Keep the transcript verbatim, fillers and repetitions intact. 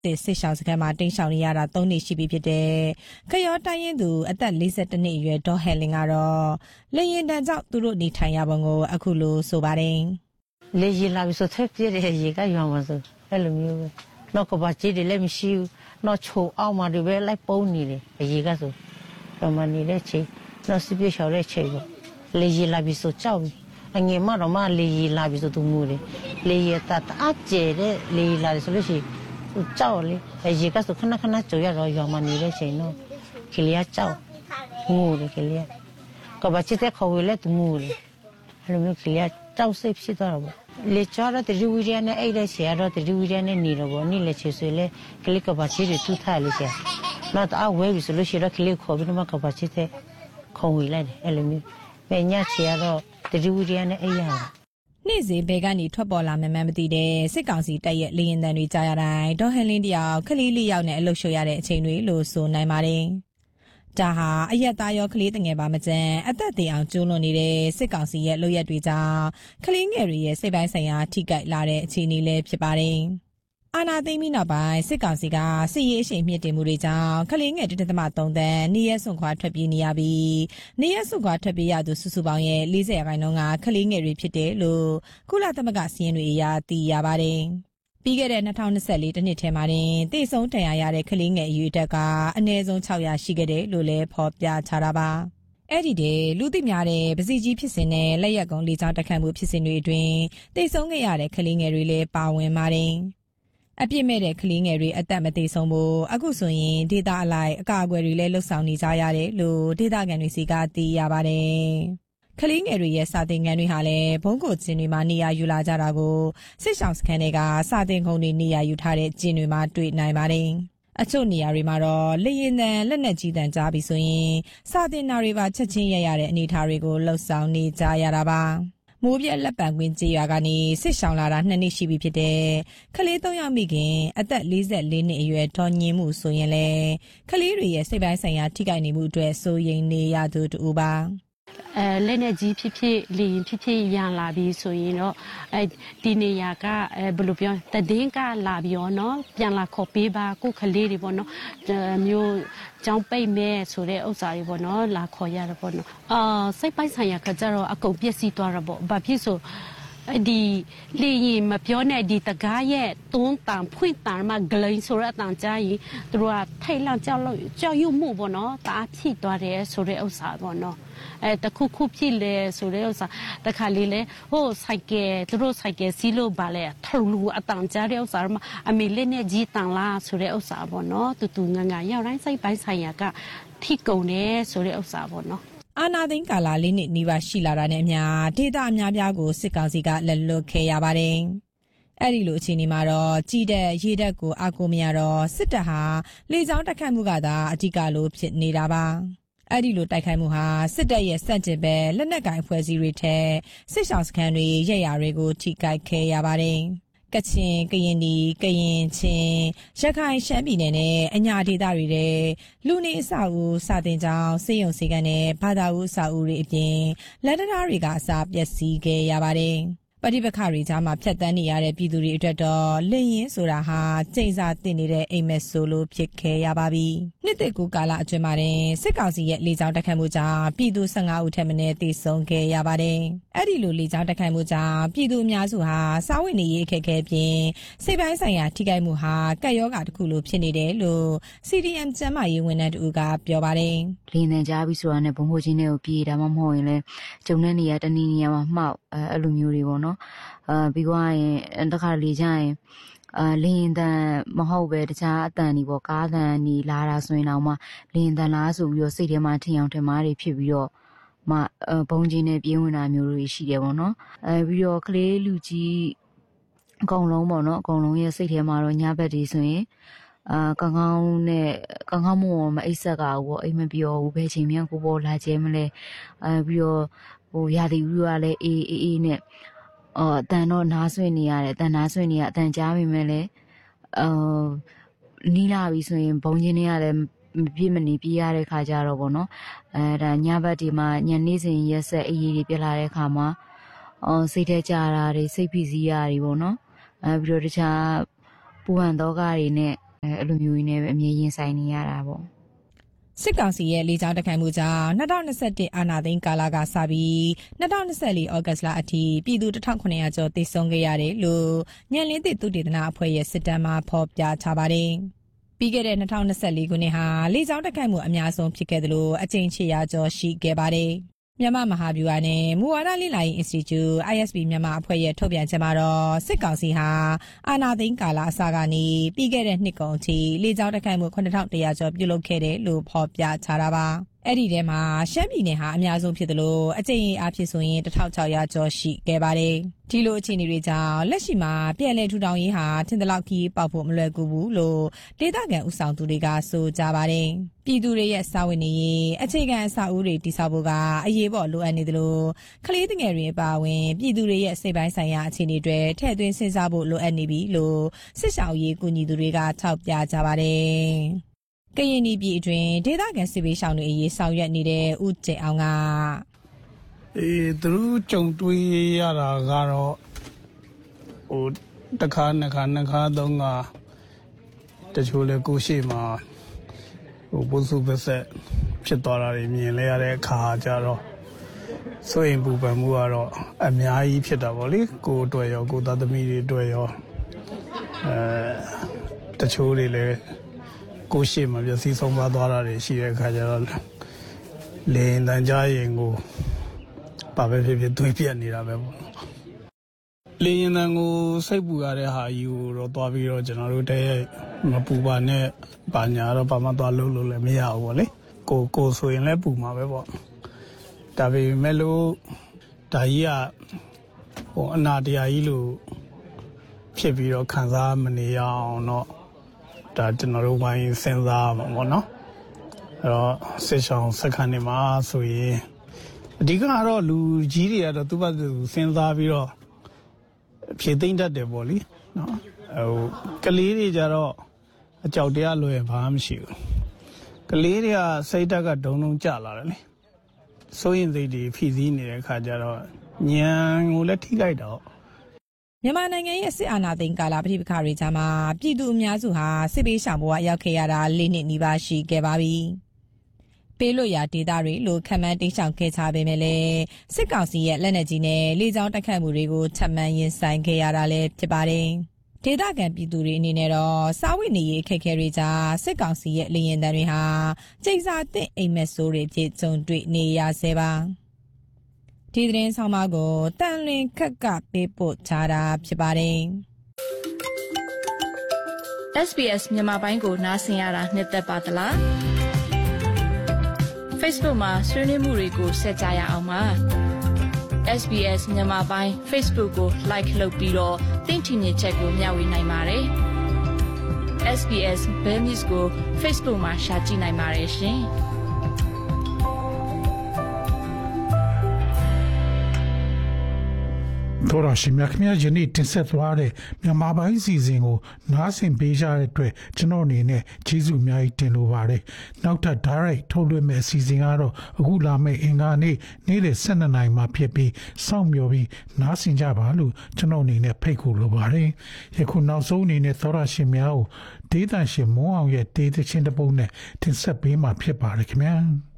စစ်စစ်ရှောင်းစခန်းမှာတိမ်းရှောင်နေရတာသုံးနှစ်ရှိပြီဖြစ်တဲ့ခရောတိုင်းရင်သူအသက်၄၁နှစ်အရွယ်ဒေါ်ဟယ်လင်ကတော့လေရင်တန်ကြောင့်သူတို့နေထိုင်ရပုံကိုအခုလိုဆိုပါတယ်လေရင်လာပြီးဆိုထွက်ပြတဲ့ရေကရောင်ပါဆိုအဲ့လိုမျိုးပဲနောက်ကဘာကြီးတွေလည်းမရှိဘူးနောက်ချိုအောက်မှာတွေပဲလိုက်ပုံးနေတယ်အရေကဆိုတော့မနေတဲ့ချိန်နောက်စစ်ပြရှောင်တဲ့ချိန်ပေါ့လေရင်လာပြီးဆိုကြောက်အငယ်မတော့မလေရင်လာပြီးဆိုသူမှုတယ်လေရင်တတ်အကျဲတဲ့လေရင်လာဆိုလို့ရှိရင်ကြောက်လေအရေကဆိုခဏခဏကြောက်ရတော့ရောင်မနေတဲ့ချိန်တော့ခလျာကြောက်မှုတယ်ခလျာကဘာချစ်တဲ့ခေါ်ဝဲလဲသူမှုတယ်အဲ့လိုမျိုးခလျာကြောက်စိတ်ဖြစ်သွားတော့လေချောရတဲ့ဝီရီယနဲ့အဲ့တဲ့ဆရာတော့တဲ့ဝီရီယနဲ့နေတော့ဗောနိလေချေဆွေလေကလစ်ကဘာချီတွေသူ့ထားလို့ဆရာနောက်တော့ဝဲပြီဆိုလို့ရှိတော့ကလစ်ခေါ်ပြီးတော့မှကဘာချီတဲ့ခုံဝေလိုက်တယ်အဲ့လိုမျိုးပဲညချေရတော့တဲ့ဝီရီယနဲ့အဲ့ရနေ့စဉ်ဘဲကနေထွက်ပေါ်လာမှန်းမသိတဲ့စစ်ကောင်စီတပ်ရဲ့လေရင်တန်တွေကြားရတိုင်းဒေါ်ဟန်လင်းတယောက်ခလေးလေးယောက်နဲ့အလုရှုရတဲ့အချိန်တွေလို့ဆိုနိုင်ပါတယ်ဒါဟာအယက်သားရောကလေးတငယ်ပါမကျန်အသက်သေးအောင်ကျူးလွန်နေတဲ့စစ်ကောင်စီရဲ့လုပ်ရက်တွေကြောင့်ကလေးငယ်တွေရဲ့စိတ်ပိုင်းဆိုင်ရာထိခိုက်လာတဲ့အခြေအနေလည်းဖြစ်ပါတယ်။အာဏာသိမ်းပြီးနောက်ပိုင်းစစ်ကောင်စီကစစ်ရေးအရှိန်မြင့်တင်မှုတွေကြောင့်ကလေးငယ်တစ်သမသုံးတန်းနေရစွန့်ခွာထွက်ပြေးနေရပြီးနေရစွန့်ခွာထွက်ပြေးရသူစုစုပေါင်းရဲ့၄၀ရာခိုင်နှုန်းကကလေးငယ်တွေဖြစ်တယ်လို့ကုလသမဂ္ဂစီရင်တွေအရသိရပါတယ်။ပြီးခဲ့တဲ့၂၀၂၄တနှစ်ထဲမှာတင်တေဆုံးတန်ရာရတဲ့ကလေးငယ်အရွယ်တက်ကအနည်းဆုံး၆ရာရှိခဲ့တယ်လို့လည်းဖော်ပြထားတာပါအဲ့ဒီတည်းလူသိများတဲ့ပစီကြီးဖြစ်စဉ်နဲ့လက်ရက်ကုန်းလေကြောင်းတက်ခတ်မှုဖြစ်စဉ်တွေအတွင်းတေဆုံးခဲ့ရတဲ့ကလေးငယ်တွေလည်းပါဝင်ပါတယ်အပြစ်မဲ့တဲ့ကလေးငယ်တွေအသက်မသေးဆုံးဖို့အခုဆိုရင်ဒေသအလိုက်အကာအကွယ်တွေလည်းလှုပ်ဆောင်နေကြရတယ်လို့ဒေသခံတွေစီကသိရပါတယ်ကလေးငယ်တွေရဲ့စာသင်ခန်းတွေဟာလည်းဘုံကိုကျင်းတွေမှာနေရာယူလာကြတာကိုစစ်ဆောင်စခန်းတွေကစာသင်ခုံတွေနေရာယူထားတဲ့ကျင်းတွေမှာတွေ့နိုင်ပါတယ်အချို့နေရာတွေမှာတော့လေရင်တန်လက်နက်ကြီးတန်ကြားပြီးဆိုရင်စာသင်နာတွေပါချက်ချင်းရရတဲ့အနေအထားတွေကိုလှုပ်ဆောင်နေကြရတာပါမိုးပြက်လက်ပံကွင်းကြေးရွာကနေစစ်ဆောင်လာတာနှစ်နှစ်ရှိပြီဖြစ်တဲ့ကလေးသုံးယောက်မိခင်အသက်၄၄နှစ်အရွယ်ဒေါ်ညင်းမှုဆိုရင်လေကလေးတွေရဲ့စိတ်ပိုင်းဆိုင်ရာထိခိုက်နေမှုအတွက်စိုးရိမ်နေရသူတူပါအဲလက်နဲ့ကြီးဖြစ်ဖြစ်လေရင်ဖြစ်ဖြစ်ရန်လာပြီးဆိုရင်တော့အဲဒီနေရာကအဲဘယ်လိုပြောတည်င်းကလာပြီးတော့เนาะပြန်လာခေါ်ပေးပါကိုခလေးတွေပေါ့เนาะမျိုးကျောင်းပိတ်မဲ့ဆိုတဲ့ဥစ္စာတွေပေါ့เนาะလာခေါ်ရတာပေါ့เนาะအာစိတ်ပိုင်းဆိုင်ရာကကြတော့အကုန်ပြည့်စည်သွားတာပေါ့ဘာဖြစ်ဆိုဒီလေရင်မပြောနဲ့ဒီတကားရဲ့တွန်းတန်ဖွင့်တန်မှာဂလိန်ဆိုတဲ့အတန်ကြားရင်သူတို့ကထိုက်လောက်ကြောက်လို့ကြောက်ရွံ့မှုပေါ့နော်တအားဖြစ်သွားတယ်ဆိုတဲ့ဥစ္စာပေါ့နော်အဲတခုခုဖြစ်လေဆိုတဲ့ဥစ္စာတခါလေးလေဟိုဆိုင်ကယ်သူတို့ဆိုင်ကယ်စီးလို့ပါလေထလူအတန်ကြားတဲ့ဥစ္စာမှာအမေလေးနဲ့ကြီးတန်လားဆိုတဲ့ဥစ္စာပေါ့နော်တူတူငငါရောက်တိုင်းစိတ်ပိုင်းဆိုင်ရာကထိကုန်တယ်ဆိုတဲ့ဥစ္စာပေါ့နော်အာနာသိန်းကာလာလေးနှစ်နီးပါးရှိလာတာနဲ့အမျှဒေသအများပြားကိုစစ်ကောင်စီကလက်လွတ်ခဲ့ရပါတယ်။အဲ့ဒီလိုအခြေအနေမှာတော့ကြီးတဲ့ရေတက်ကိုအကူမရတော့စစ်တပ်ဟာလေကြောင်းတိုက်ခိုက်မှုကသာအဓိကလို့ဖြစ်နေတာပါ။အဲ့ဒီလိုတိုက်ခိုက်မှုဟာစစ်တပ်ရဲ့စန့်ကျင်ဘက်လက်နက်ကိုင်အဖွဲ့အစည်းတွေထဲစစ်ဆောင်စခန်းတွေရဲရတွေကိုထိခိုက်ခဲ့ရပါတယ်။ကချင်ကရင်ဒီကရင်ချင်းရခိုင်ရှမ်းပြည်နယ်နဲ့အညာဒေသတွေတဲ့လူနေအဆောက်အဦစာတင်ကျောင်းစေယုံစေကန်းနဲ့ဘာသာဦးအဆောက်အဦတွေအပြင်လက်တံတားတွေကအစာပျက်စီးခဲ့ရပါတယ်ပဋိပက္ခတွေကြားမှာဖြတ်တန်းနေရတဲ့ပြည်သူတွေအတွက်တော့လင်းရင်ဆိုတာဟာကျိန်စာတင်နေတဲ့အိမ်မက်ဆိုလိုဖြစ်ခဲ့ရပါပြီ။နှစ်သက်ကူကာလအတွင်းမှာတင်စစ်ကောင်စီရဲ့လေကြောင်းတိုက်ခိုက်မှုကြောင့်ပြည်သူ၁၅ဦးထက်မနည်းသေဆုံးခဲ့ရပါတယ်။အဲ့ဒီလိုလေကြောင်းတိုက်ခိုက်မှုကြောင့်ပြည်သူအများစုဟာစားဝတ်နေရေးအခက်အခဲပြင်စိတ်ပိုင်းဆိုင်ရာထိခိုက်မှုဟာကပ်ရောဂါတစ်ခုလိုဖြစ်နေတယ်လို့ စီ ဒီ အမ် ကျန်းမာရေးဝန်ထမ်းတူကပြောပါတယ်။လင်းနေကြပြီဆိုတာနဲ့ဘုံဘိုးချင်းတွေကိုပြေးတာမှမဟုတ်ရင်လည်းကျုံတဲ့နေရာတနည်းနေရာမှာမှောက်အဲအဲ့လိုမျိုးတွေပေါ့နော်အာပြီးသွားရင်တခါလေကြရင်အာလင်းတန်မဟုတ်ပဲတခြားအတန်ဒီပေါ့ကားတန်ဒီလာတာဆိုရင်တော့မှလင်းတန်လားဆိုပြီးတော့စိတ်ထဲမှာထင်အောင်ထင်မှားတွေဖြစ်ပြီးတော့မှဘုံချင်းနဲ့ပြေးဝင်တာမျိုးတွေရှိတယ်ပေါ့နော်အဲပြီးတော့ကလေးလူကြီးအကုန်လုံးပေါ့နော်အကုန်လုံးရဲ့စိတ်ထဲမှာတော့ညဘက်တွေဆိုရင်အာကောင်းကောင်းနဲ့ကောင်းကောင်းမွန်မအိပ်ဆက်ကပေါ့အိမ်မပြောဘူးဘယ်ချိန်မှကိုပေါ်လာကျဲမလဲအဲပြီးတော့ဟိုရာသီဥတုကလည်းအေးအေးအေးနဲ့အော်အတန်တော့နားဆွင့်နေရတယ်အတန်နားဆွင့်နေရအတန်ကြားမိမဲ့လေအော်နီးလာပြီဆိုရင်ဘုံချင်းတွေကလည်းမပြည့်မနေပြေးရတဲ့ခါကြတော့ပေါ့နော်အဲဒါညဘက်ဒီမှာညနေစဉ်ရက်ဆက်အေးအေးတွေပြလာတဲ့ခါမှာအော်စိတ်ထဲကြတာတွေစိတ်ဖိစီးရတွေပေါ့နော်အဲပြီးတော့တခြားပူဟန်တော့ကတွေနဲ့အဲ့လိုမျိုးကြီးနဲ့ပဲအမြဲရင်ဆိုင်နေရတာပေါ့စစ်ကောင်စီရဲ့လေကြောင်းတိုက်ခိုက်မှုကြောင့်၂၀၂၁အာဏာသိမ်းကာလကစပြီး၂၀၂၄ဩဂတ်လအထိပြည်သူတစ်ထောင်ခုနှစ်ရာကျော်သေဆုံးခဲ့ရတယ်လို့ညံလင်းသစ်သုတေသနအဖွဲ့ရဲ့စစ်တမ်းမှာဖော်ပြထားပါတယ်။ပြီးခဲ့တဲ့၂၀၂၄ခုနှစ်ဟာလေကြောင်းတိုက်ခိုက်မှုအများဆုံးဖြစ်ခဲ့တယ်လို့အကြိမ်ခြေရာကျော်ရှိခဲ့ပါတယ်။မြန်မာမဟာဗျူဟာနဲ့မူဝါဒလေ့လာရေး Institute အိုင် အက်စ် ဘီ မြန်မာအဖွဲ့ရဲ့ထုတ်ပြန်ချက်မှာတော့စစ်ကောင်စီဟာအာဏာသိမ်းကာလအစကနေပြီးခဲ့တဲ့နှစ်ကုန်အထိလေကြောင်းတိုက်ခိုက်မှုခုနှစ်ထောင်တစ်ရာကျော်ပြုလုပ်ခဲ့တယ်လို့ဖော်ပြထားတာပါ။အဲ့ဒီထဲမှာရှမ်းပြည်နယ်ဟာအများဆုံးဖြစ်တယ်လို့အကြိမ်အားဖြင့်ဆိုရင်တစ်ထောင်ခြောက်ရာကျော်ရှိခဲ့ပါတယ်။ဒီလိုအခြေအနေတွေကြောင့်လက်ရှိမှာပြည်လဲထူထောင်ရေးဟာထင်သလောက်ကြီးပေါက်ဖို့မလွယ်ကူဘူးလို့ဒေသခံဥဆောင်သူတွေကဆိုကြပါတယ်။ပြည်သူတွေရဲ့စာဝင်နေရေးအခြေခံအဆောက်အဦတွေတည်ဆောက်ဖို့ကအရေးပေါ်လိုအပ်နေတယ်လို့ကလေးငယ်တွေအပါအဝင်ပြည်သူတွေရဲ့စိတ်ပိုင်းဆိုင်ရာအခြေအနေတွေထည့်သွင်းစဉ်းစားဖို့လိုအပ်နေပြီလို့စစ်ရှောင်ရေးကူညီသူတွေကထောက်ပြကြပါတယ်။ကရင်ပြည်အတွင်းဒေသခံစစ်ဘေးရှောင်တွေအရေးဆောင်ရွက်နေတဲ့ဦးကျင်အောင်ကအေးသူတို့ကြုံတွေ့ရတာကတော့ဟိုတခါနှစ်ခါနှစ်ခါသုံးခါတချို့လေကိုရှိမှာဟိုပုစုပဆက်ဖြစ်သွားတာတွေမြင်လဲရတဲ့အခါကျတော့ဆိုရင်ပူပန်မှုကတော့အများကြီးဖြစ်တာပေါ့လေကိုအတွက်ရောကိုသားသမီးတွေအတွက်ရောအဲတချို့တွေလည်းကိုရှိမှာပြစီဆုံးပါသွားတာတွေရှိတဲ့အခါကျတော့လေတန်ကြရင်ကိုပါပဲဖြစ်ဖြစ်သွေးပြက်နေတာပဲပေါ့လေရင်တန်ကိုစိတ်ပူရတဲ့ဟာကြီးကိုတော့သွားပြီးတော့ကျွန်တော်တို့တည်းမပူပါနဲ့ပါညာတော့ဘာမှသွားလို့လို့လည်းမရဘူးပေါ့လေကိုကိုဆိုရင်လည်းပူမှာပဲပေါ့ဒါပေမဲ့လို့ဒါကြီးကဟိုအနာတရားကြီးလို့ဖြစ်ပြီးတော့ခံစားမနေရအောင်တော့ဒါကျွန်တော်တို့ဝိုင်းစဉ်းစားပါပေါ့နော်အဲ့တော့စစ်ဆောင်စက္ကန့်နေမှာဆိုရင်အဓိကတော့လူကြီးတွေကတော့သူ့ဘက်သူစဉ်းစားပြီးတော့ဖြည့်သိမ့်တတ်တယ်ပေါ့လေနော်ဟိုကလေးတွေကြတော့အကြောက်တရားလွယ်ဘာမှမရှိဘူးကလေးတွေကစိတ်ဓာတ်ကဒုံဒုံကျလာတယ်လေစိုးရင်စိတ်တွေဖြည့်စည်းနေတဲ့အခါကျတော့ညံကိုလည်းထိလိုက်တော့မြန်မာနိုင်ငံရဲ့စစ်အာဏာသိမ်းကာလပဋိပက္ခတွေကြားမှာပြည်သူအများစုဟာစစ်ဘေးရှောင်ဘဝရောက်ခဲ့ရတာလေးနှစ်နီးပါးရှိခဲ့ပါပြီ။ပေးလို့ရဒေသတွေလို့ခံမှန်းတိတ်ဆောင်ခဲ့ကြပေမဲ့လည်းစစ်ကောင်စီရဲ့လက်နက်ကြီးနဲ့လေကြောင်းတိုက်ခိုက်မှုတွေကိုထပ်မံရင်ဆိုင်ခဲ့ရတာလည်းဖြစ်ပါတယ်။ဒေသခံပြည်သူတွေအနေနဲ့တော့စားဝတ်နေရေးအခက်အခဲတွေကြားစစ်ကောင်စီရဲ့လေရင်တံတွေဟာကျိန်စာသင့်အိမ်မက်ဆိုးတွေဖြစ်ကြုံတွေ့နေရဆဲပါ။ဒီသတင်းဆောင်မကိုတန်လွင်ခက်ကပေးပို့ထားတာဖြစ်ပါတယ်เอส บี เอส မြန်မာပိုင်းကိုနားဆင်ရတာနှစ်သက်ပါသလား Facebook မှာဆွေးနွေးမှုတွေကိုဆက်ကြရအောင်ပါ เอส บี เอส မြန်မာပိုင်း Facebook ကို like လုပ်ပြီးတော့သင်ချင်တဲ့ချက်ကိုမျှဝေနိုင်ပါတယ် เอส บี เอส Burmese ကို Facebook မှာ share ကြည့်နိုင်ပါတယ်ရှင်တော်ရရှိမြခင်များယနေ့တင်ဆက်သွားတဲ့မြန်မာပိုင်းစီစဉ်ကိုနားဆင်ပေးကြတဲ့အတွက်ကျွန်တော်အနေနဲ့ကျေးဇူးအများကြီးတင်လိုပါတယ်။နောက်ထပ် direct ထုတ်လွှင့်မယ့်အစီအစဉ်ကတော့အခုလာမယ့်အင်္ဂါနေ့နေ့လယ်၁၂နာရီမှာဖြစ်ပြီးစောင့်မျှော်ပြီးနားဆင်ကြပါလို့ကျွန်တော်အနေနဲ့ဖိတ်ခေါ်လိုပါတယ်။ယခုနောက်ဆုံးအနေနဲ့တော်ရရှိများကိုဒေသရှင်မွန်းအောင်ရဲ့ဒေသချင်းတစ်ပုဒ်နဲ့တင်ဆက်ပေးမှာဖြစ်ပါတယ်ခင်ဗျာ။